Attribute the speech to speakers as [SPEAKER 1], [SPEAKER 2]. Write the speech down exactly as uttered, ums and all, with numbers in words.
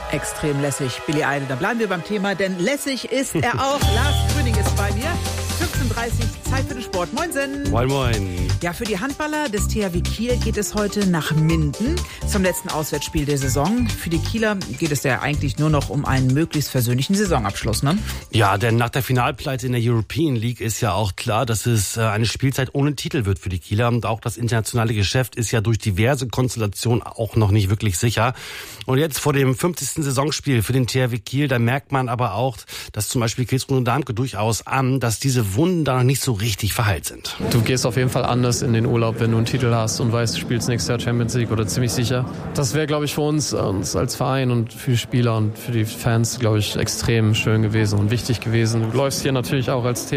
[SPEAKER 1] Extrem lässig, Billy Idol. Da bleiben wir beim Thema, denn lässig ist er auch. Lars Grüning ist bei mir. fünfzehn Uhr dreißig, Zeit für den Sport. Moinsen.
[SPEAKER 2] Moin, moin.
[SPEAKER 1] Ja, für die Handballer des T H W Kiel geht es heute nach Minden zum letzten Auswärtsspiel der Saison. Für die Kieler geht es ja eigentlich nur noch um einen möglichst versöhnlichen Saisonabschluss, ne?
[SPEAKER 2] Ja, denn nach der Finalpleite in der European League ist ja auch klar, dass es eine Spielzeit ohne Titel wird für die Kieler. Und auch das internationale Geschäft ist ja durch diverse Konstellationen auch noch nicht wirklich sicher. Und jetzt vor dem fünfzigsten Saisonspiel für den T H W Kiel, da merkt man aber auch, dass zum Beispiel Kielsbrunn und Darmke durchaus an, dass diese Wunden da noch nicht so richtig verheilt sind.
[SPEAKER 3] Du gehst auf jeden Fall anders in den Urlaub, wenn du einen Titel hast und weißt, du spielst nächstes Jahr Champions League oder ziemlich sicher. Das wäre, glaube ich, für uns, uns als Verein und für die Spieler und für die Fans, glaube ich, extrem schön gewesen und wichtig gewesen. Du läufst hier natürlich auch als T